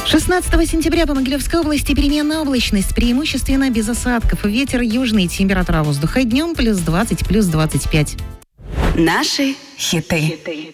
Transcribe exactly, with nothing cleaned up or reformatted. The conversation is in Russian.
шестнадцатого сентября по Могилевской области переменная облачность, преимущественно без осадков. Ветер южный, температура воздуха днем плюс двадцать, плюс двадцать пять. Наши хиты.